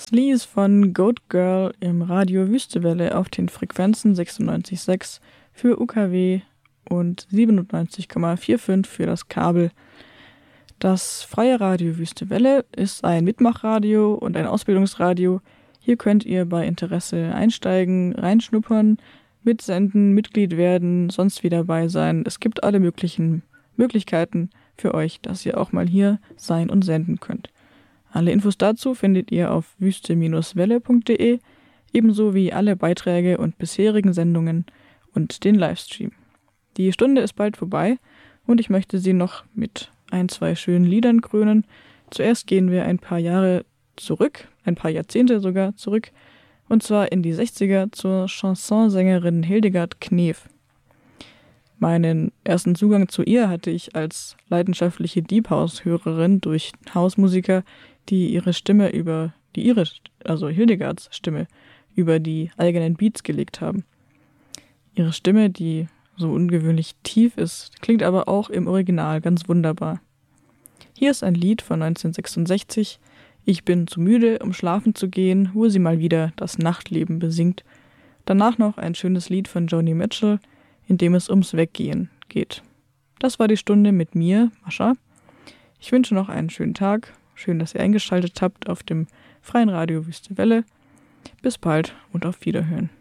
Lies von Goat Girl im Radio Wüstewelle auf den Frequenzen 96,6 für UKW und 97,45 für das Kabel. Das freie Radio Wüstewelle ist ein Mitmachradio und ein Ausbildungsradio. Hier könnt ihr bei Interesse einsteigen, reinschnuppern, mitsenden, Mitglied werden, sonst wie dabei sein. Es gibt alle möglichen Möglichkeiten für euch, dass ihr auch mal hier sein und senden könnt. Alle Infos dazu findet ihr auf wüste-welle.de, ebenso wie alle Beiträge und bisherigen Sendungen und den Livestream. Die Stunde ist bald vorbei und ich möchte sie noch mit 2 schönen Liedern krönen. Zuerst gehen wir ein paar Jahre zurück, ein paar Jahrzehnte sogar zurück, und zwar in die 60er zur Chansonsängerin Hildegard Knef. Meinen ersten Zugang zu ihr hatte ich als leidenschaftliche Deep House-Hörerin durch Hausmusiker, die Hildegards Stimme, über die eigenen Beats gelegt haben. Ihre Stimme, die so ungewöhnlich tief ist, klingt aber auch im Original ganz wunderbar. Hier ist ein Lied von 1966, Ich bin zu müde, um schlafen zu gehen, wo sie mal wieder das Nachtleben besingt. Danach noch ein schönes Lied von Joni Mitchell, in dem es ums Weggehen geht. Das war die Stunde mit mir, Mascha. Ich wünsche noch einen schönen Tag. Schön, dass ihr eingeschaltet habt auf dem freien Radio Wüstewelle. Bis bald und auf Wiederhören.